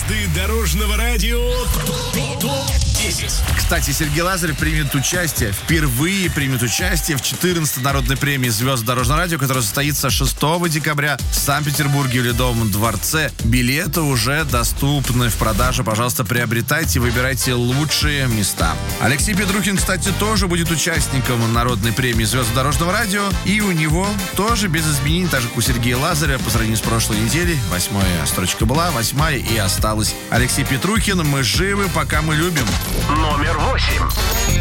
Звезды дорожного радио ТОП-10. Кстати, Сергей Лазарев впервые примет участие в 14-й народной премии «Звезды дорожного радио», которая состоится 6 декабря в Санкт-Петербурге в Ледовом дворце. Билеты уже доступны в продаже. Пожалуйста, приобретайте, выбирайте лучшие места. Алексей Петрухин, кстати, тоже будет участником народной премии «Звезды дорожного радио». И у него тоже без изменений, так же, как у Сергея Лазарева, по сравнению с прошлой неделей. 8-я строчка была, 8-я и осталась. Алексей Петрухин, мы живы, пока мы любим. Номер 8.